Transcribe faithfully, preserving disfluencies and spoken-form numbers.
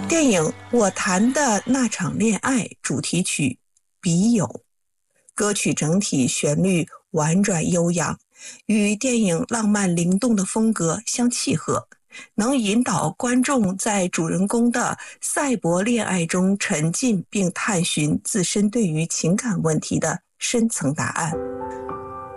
电影《我谈的那场恋爱》主题曲《笔友》，歌曲整体旋律婉转悠扬，与电影浪漫灵动的风格相契合，能引导观众在主人公的赛博恋爱中沉浸，并探寻自身对于情感问题的深层答案。